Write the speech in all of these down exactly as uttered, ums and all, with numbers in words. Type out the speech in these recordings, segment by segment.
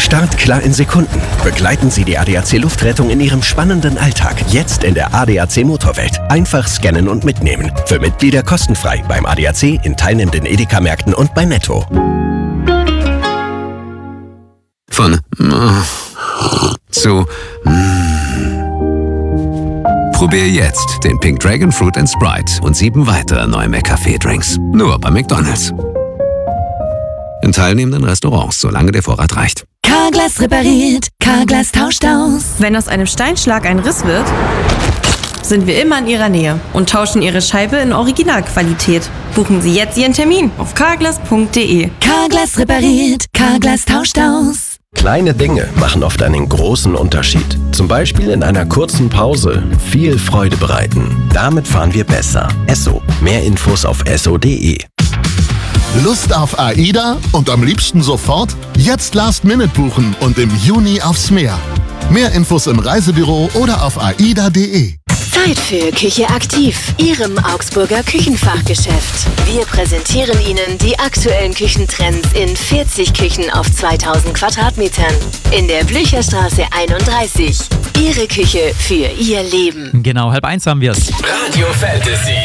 Startklar in Sekunden. Begleiten Sie die A D A C-Luftrettung in Ihrem spannenden Alltag. Jetzt in der A D A C Motorwelt. Einfach scannen und mitnehmen. Für Mitglieder kostenfrei beim A D A C, in teilnehmenden Edeka-Märkten und bei Netto. Von zu Probier jetzt den Pink Dragon Fruit and Sprite und sieben weitere neue McCafé-Drinks. Nur bei McDonald's. In teilnehmenden Restaurants, solange der Vorrat reicht. Carglass repariert, Carglass tauscht aus. Wenn aus einem Steinschlag ein Riss wird, sind wir immer in Ihrer Nähe und tauschen Ihre Scheibe in Originalqualität. Buchen Sie jetzt Ihren Termin auf carglass punkt de. Carglass repariert, Carglass tauscht aus. Kleine Dinge machen oft einen großen Unterschied. Zum Beispiel in einer kurzen Pause viel Freude bereiten. Damit fahren wir besser. Esso. Mehr Infos auf esso punkt de. Lust auf AIDA und am liebsten sofort? Jetzt Last Minute buchen und im Juni aufs Meer. Mehr Infos im Reisebüro oder auf aida punkt de. Zeit für Küche aktiv, Ihrem Augsburger Küchenfachgeschäft. Wir präsentieren Ihnen die aktuellen Küchentrends in vierzig Küchen auf zweitausend Quadratmetern. In der Blücherstraße einunddreißig. Ihre Küche für Ihr Leben. Genau, halb eins haben wir's. Radio Fantasy.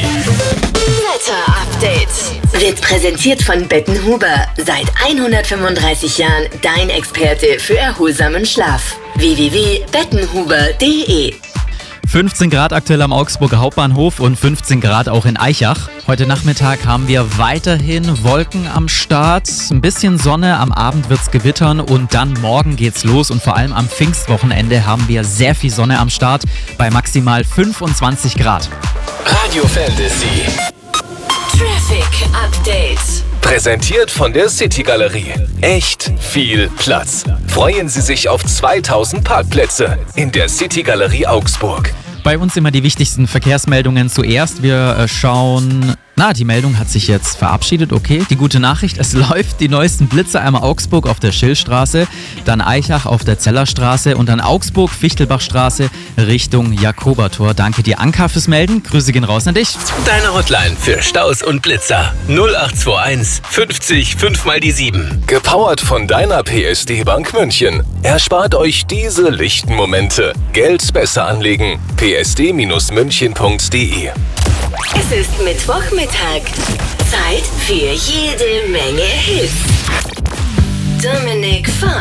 Wetter-Update wird präsentiert von Bettenhuber. Seit hundertfünfunddreißig Jahren dein Experte für erholsamen Schlaf. w w w punkt bettenhuber punkt de. fünfzehn Grad aktuell am Augsburger Hauptbahnhof und fünfzehn Grad auch in Aichach. Heute Nachmittag haben wir weiterhin Wolken am Start, ein bisschen Sonne, am Abend wird's gewittern und dann morgen geht's los und vor allem am Pfingstwochenende haben wir sehr viel Sonne am Start bei maximal fünfundzwanzig Grad. Radio Fantasy. Traffic Update. Präsentiert von der City Galerie. Echt viel Platz. Freuen Sie sich auf zweitausend Parkplätze in der City Galerie Augsburg. Bei uns immer die wichtigsten Verkehrsmeldungen zuerst. Wir äh, schauen... Na, die Meldung hat sich jetzt verabschiedet, okay. Die gute Nachricht, es läuft die neuesten Blitze, einmal Augsburg auf der Schillstraße, dann Aichach auf der Zellerstraße und dann Augsburg-Fichtelbachstraße Richtung Jakobertor. Danke dir, Anka, fürs Melden. Grüße gehen raus an dich. Deine Hotline für Staus und Blitzer. null acht zwei eins fünfzig fünf mal die sieben. Gepowert von deiner P S D Bank München. Erspart euch diese lichten Momente. Geld besser anlegen. p s d münchen punkt de. Es ist Mittwochmittag. Zeit für jede Menge Hits. Dominik Fahrt.